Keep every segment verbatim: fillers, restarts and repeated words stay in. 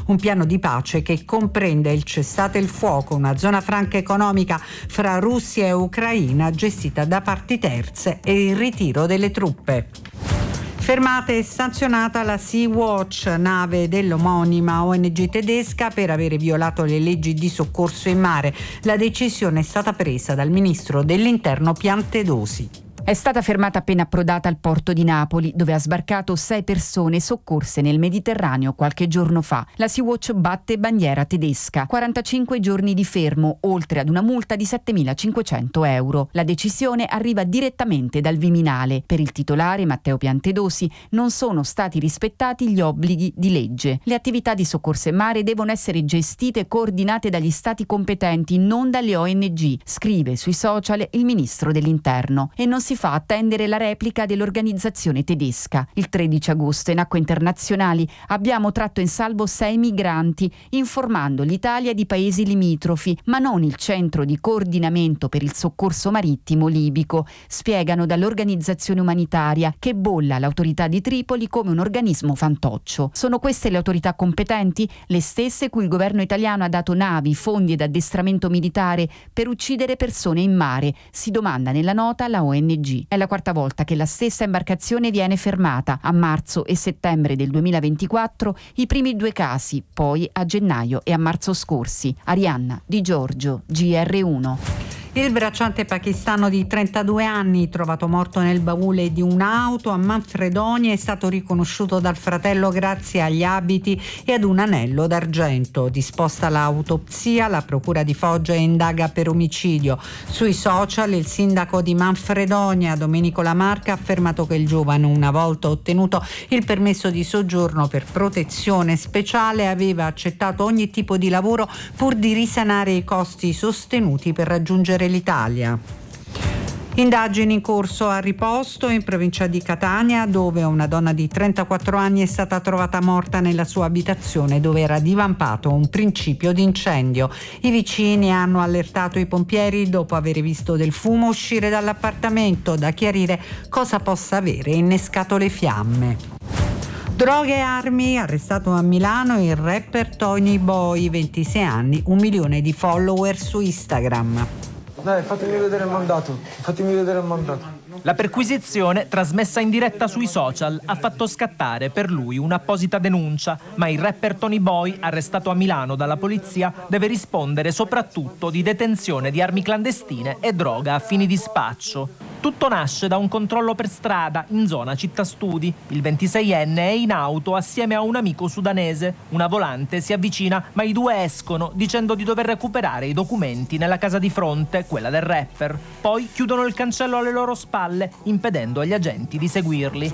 un piano di pace che comprende il cessate il fuoco, una zona franca economica fra Russia e Ucraina gestita da parti terze e il ritiro delle truppe. Fermata e sanzionata la Sea-Watch, nave dell'omonima O N G tedesca, per avere violato le leggi di soccorso in mare. La decisione è stata presa dal ministro dell'Interno Piantedosi. È stata fermata appena approdata al porto di Napoli, dove ha sbarcato sei persone soccorse nel Mediterraneo qualche giorno fa. La Sea-Watch batte bandiera tedesca. quarantacinque giorni di fermo, oltre ad una multa di settemilacinquecento euro. La decisione arriva direttamente dal Viminale. Per il titolare, Matteo Piantedosi, non sono stati rispettati gli obblighi di legge. Le attività di soccorso in mare devono essere gestite e coordinate dagli stati competenti, non dalle O N G, scrive sui social il ministro dell'Interno. E non si fa attendere la replica dell'organizzazione tedesca. Il tredici agosto in acque internazionali abbiamo tratto in salvo sei migranti, informando l'Italia di paesi limitrofi, ma non il centro di coordinamento per il soccorso marittimo libico, spiegano dall'organizzazione umanitaria, che bolla l'autorità di Tripoli come un organismo fantoccio. Sono queste le autorità competenti? Le stesse cui il governo italiano ha dato navi, fondi ed addestramento militare per uccidere persone in mare, si domanda nella nota la O N G. È la quarta volta che la stessa imbarcazione viene fermata, a marzo e settembre del duemilaventiquattro i primi due casi, poi a gennaio e a marzo scorsi. Arianna Di Giorgio, G R uno. Il bracciante pakistano di trentadue anni, trovato morto nel baule di un'auto a Manfredonia, è stato riconosciuto dal fratello grazie agli abiti e ad un anello d'argento. Disposta l'autopsia, la procura di Foggia indaga per omicidio. Sui social il sindaco di Manfredonia, Domenico Lamarca, ha affermato che il giovane, una volta ottenuto il permesso di soggiorno per protezione speciale, aveva accettato ogni tipo di lavoro pur di risanare i costi sostenuti per raggiungere l'Italia. Indagini in corso a Riposto, in provincia di Catania, dove una donna di trentaquattro anni è stata trovata morta nella sua abitazione, dove era divampato un principio di incendio. I vicini hanno allertato i pompieri dopo aver visto del fumo uscire dall'appartamento. Da chiarire cosa possa avere innescato le fiamme. Droghe e armi, arrestato a Milano il rapper Tony Boy, ventisei anni, un milione di follower su Instagram. Dai, fatemi vedere il mandato, fatemi vedere il mandato. La perquisizione, trasmessa in diretta sui social, ha fatto scattare per lui un'apposita denuncia, ma il rapper Tony Boy, arrestato a Milano dalla polizia, deve rispondere soprattutto di detenzione di armi clandestine e droga a fini di spaccio. Tutto nasce da un controllo per strada in zona Città Studi. Il ventiseienne è in auto assieme a un amico sudanese. Una volante si avvicina, ma i due escono dicendo di dover recuperare i documenti nella casa di fronte, quella del rapper. Poi chiudono il cancello alle loro spalle, impedendo agli agenti di seguirli.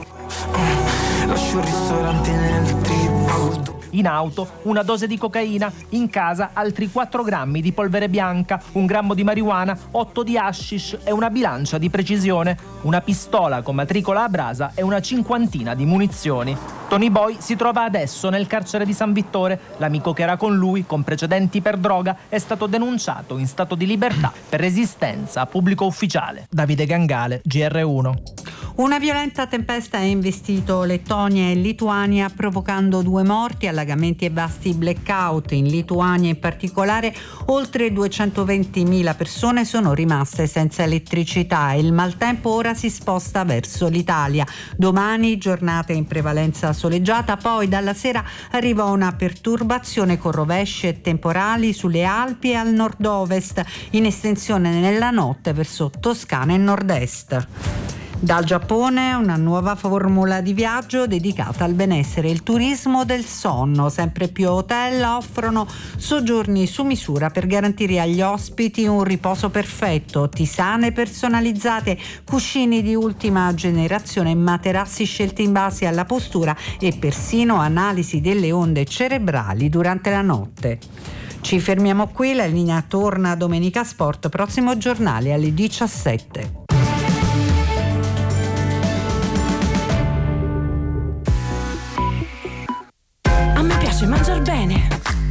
Lascio il ristorante nel trip. In auto una dose di cocaina, in casa altri quattro grammi di polvere bianca, un grammo di marijuana, otto di hashish e una bilancia di precisione, una pistola con matricola a brasa e una cinquantina di munizioni. Tony Boy si trova adesso nel carcere di San Vittore. L'amico che era con lui, con precedenti per droga, è stato denunciato in stato di libertà per resistenza a pubblico ufficiale. Davide Gangale, G R uno. Una violenta tempesta ha investito Lettonia e Lituania, provocando due morti, allagamenti e vasti blackout. In Lituania in particolare oltre duecentoventimila persone sono rimaste senza elettricità e il maltempo ora si sposta verso l'Italia. Domani giornata in prevalenza soleggiata, poi dalla sera arriva una perturbazione con rovesci e temporali sulle Alpi e al nord-ovest, in estensione nella notte verso Toscana e nord-est. Dal Giappone una nuova formula di viaggio dedicata al benessere e il turismo del sonno. Sempre più hotel offrono soggiorni su misura per garantire agli ospiti un riposo perfetto, tisane personalizzate, cuscini di ultima generazione, materassi scelti in base alla postura e persino analisi delle onde cerebrali durante la notte. Ci fermiamo qui, la linea torna a Domenica Sport, prossimo giornale alle diciassette.